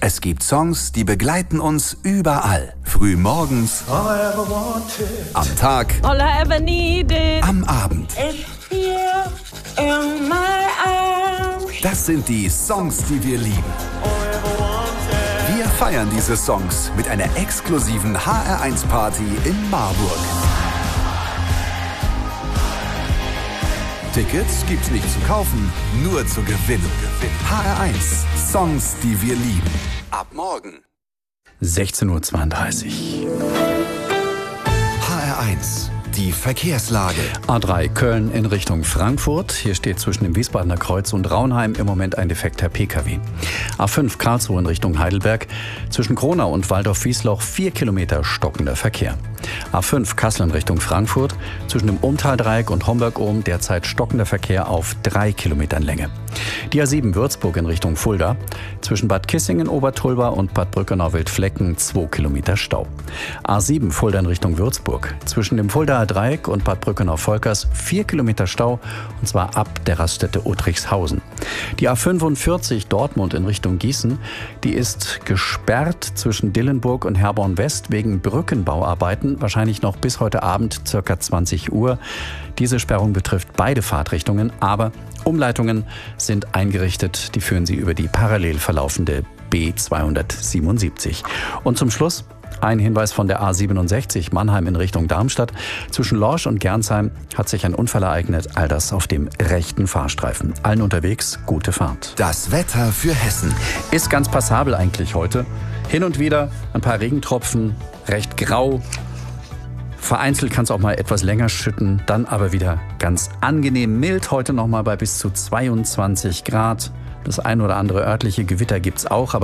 Es gibt Songs, die begleiten uns überall. Früh morgens, am Tag, All I ever needed am Abend. is here in my arms. Das sind die Songs, die wir lieben. Wir feiern diese Songs mit einer exklusiven HR1-Party in Marburg. Tickets gibt's nicht zu kaufen, nur zu gewinnen. HR1, Songs, die wir lieben. Ab morgen. 16:32 Uhr. HR1, die Verkehrslage. A3 Köln in Richtung Frankfurt. Hier steht zwischen dem Wiesbadener Kreuz und Raunheim im Moment ein defekter Pkw. A5 Karlsruhe in Richtung Heidelberg. Zwischen Kronau und Waldorf-Wiesloch 4 Kilometer stockender Verkehr. A5 Kassel in Richtung Frankfurt. Zwischen dem Umtaldreieck und Homburg-Ohm derzeit stockender Verkehr auf 3 Kilometern Länge. Die A7 Würzburg in Richtung Fulda. Zwischen Bad Kissingen-Obertulba und Bad Brückenau-Wildflecken 2 Kilometer Stau. A7 Fulda in Richtung Würzburg. Zwischen dem Fuldaer Dreieck und Bad Brückenau-Volkers 4 Kilometer Stau, und zwar ab der Raststätte Uttrichshausen. Die A45 Dortmund in Richtung Gießen, die ist gesperrt zwischen Dillenburg und Herborn West wegen Brückenbauarbeiten, wahrscheinlich noch bis heute Abend ca. 20 Uhr. Diese Sperrung betrifft beide Fahrtrichtungen, aber Umleitungen sind eingerichtet, die führen Sie über die parallel verlaufende B277. Und zum Schluss ein Hinweis von der A67 Mannheim in Richtung Darmstadt. Zwischen Lorsch und Gernsheim hat sich ein Unfall ereignet, all das auf dem rechten Fahrstreifen. Allen unterwegs gute Fahrt. Das Wetter für Hessen. Ist ganz passabel eigentlich heute. Hin und wieder ein paar Regentropfen, recht grau. Vereinzelt kann es auch mal etwas länger schütten, dann aber wieder ganz angenehm mild. Heute noch mal bei bis zu 22 Grad. Das ein oder andere örtliche Gewitter gibt's auch, aber